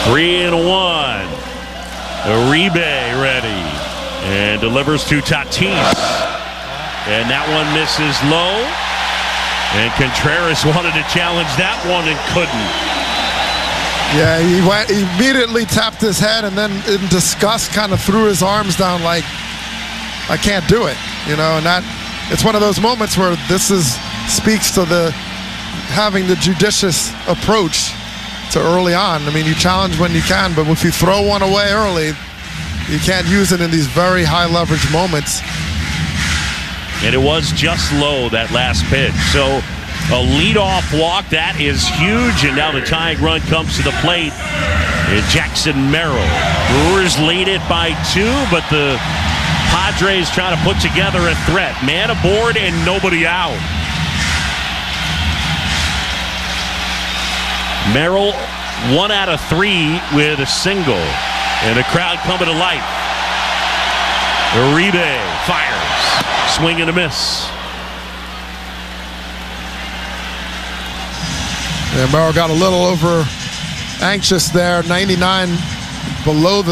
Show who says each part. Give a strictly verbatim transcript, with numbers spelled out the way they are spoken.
Speaker 1: Three and one. Uribe ready and delivers to Tatis. And that one misses low. And Contreras wanted to challenge that one and couldn't.
Speaker 2: Yeah, he, went, he immediately tapped his head and then in disgust kind of threw his arms down like, I can't do it. You know, and that it's one of those moments where this is speaks to the having the judicious approach to early on. I mean, you challenge when you can, but if you throw one away early, you can't use it in these very high leverage moments.
Speaker 1: And it was just low, that last pitch. So a leadoff walk, that is huge. And now the tying run comes to the plate. And Jackson Merrill. Brewers lead it by two, but the Padres trying to put together a threat. Man aboard and nobody out. Merrill, one out of three with a single. And the crowd coming to life. Uribe fires. Swing and a miss.
Speaker 2: Yeah, Merrill got a little over anxious there. ninety-nine below the